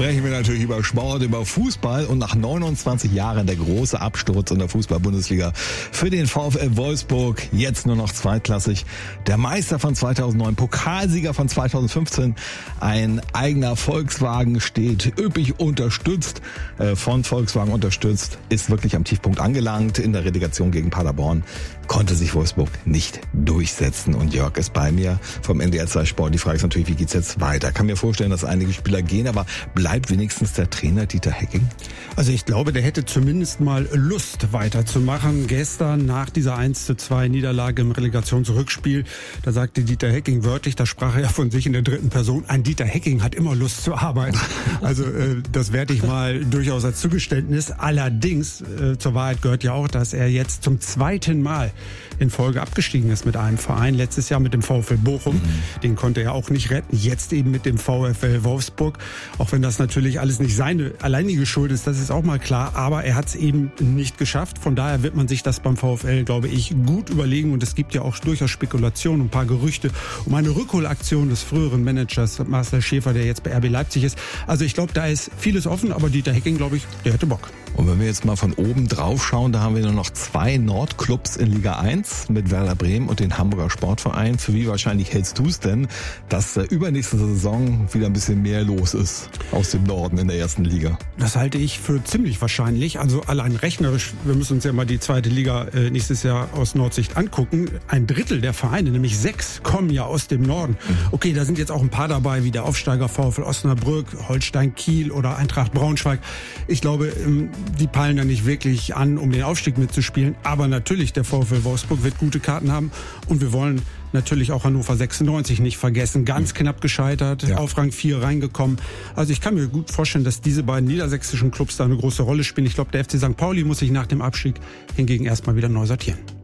sprechen wir natürlich über Sport, über Fußball und nach 29 Jahren der große Absturz in der Fußball-Bundesliga für den VfL Wolfsburg. Jetzt nur noch zweitklassig. Der Meister von 2009, Pokalsieger von 2015. Ein eigener Volkswagen steht üppig unterstützt, von Volkswagen unterstützt, ist wirklich am Tiefpunkt angelangt. In der Relegation gegen Paderborn konnte sich Wolfsburg nicht durchsetzen. Und Jörg ist bei mir vom NDR 2 Sport. Die Frage ist natürlich, wie geht's jetzt weiter? Kann mir vorstellen, dass einige Spieler gehen, aber bleibt wenigstens der Trainer Dieter Hecking? Also ich glaube, der hätte zumindest mal Lust weiterzumachen. Gestern nach dieser 1:2 Niederlage im Relegationsrückspiel, da sagte Dieter Hecking wörtlich, da sprach er von sich in der dritten Person, ein Dieter Hecking hat immer Lust zu arbeiten. Also das werte ich mal durchaus als Zugeständnis. Allerdings, zur Wahrheit gehört ja auch, dass er jetzt zum zweiten Mal in Folge abgestiegen ist mit einem Verein. Letztes Jahr mit dem VfL Bochum. Den konnte er auch nicht retten. Jetzt eben mit dem VfL Wolfsburg. Auch wenn das natürlich alles nicht seine alleinige Schuld ist, das ist auch mal klar. Aber er hat es eben nicht geschafft. Von daher wird man sich das beim VfL, glaube ich, gut überlegen. Und es gibt ja auch durchaus Spekulationen und ein paar Gerüchte um eine Rückholaktion des früheren Managers Marcel Schäfer, der jetzt bei RB Leipzig ist. Also ich glaube, da ist vieles offen. Aber Dieter Hecking, glaube ich, der hätte Bock. Und wenn wir jetzt mal von oben drauf schauen, da haben wir nur noch 2 Nordclubs in Liga 1 mit Werder Bremen und den Hamburger Sportverein. Für wie wahrscheinlich hältst du es denn, dass übernächste Saison wieder ein bisschen mehr los ist aus dem Norden in der ersten Liga? Das halte ich für ziemlich wahrscheinlich. Also allein rechnerisch, wir müssen uns ja mal die zweite Liga nächstes Jahr aus Nordsicht angucken. 1/3 der Vereine, nämlich 6, kommen ja aus dem Norden. Okay, da sind jetzt auch ein paar dabei, wie der Aufsteiger VfL Osnabrück, Holstein Kiel oder Eintracht Braunschweig. Ich glaube, die peilen da nicht wirklich an, um den Aufstieg mitzuspielen. Aber natürlich, der VfL Wolfsburg wird gute Karten haben. Und wir wollen natürlich auch Hannover 96 nicht vergessen. Ganz knapp gescheitert, ja. Auf Rang 4 reingekommen. Also ich kann mir gut vorstellen, dass diese beiden niedersächsischen Clubs da eine große Rolle spielen. Ich glaube, der FC St. Pauli muss sich nach dem Abstieg hingegen erstmal wieder neu sortieren.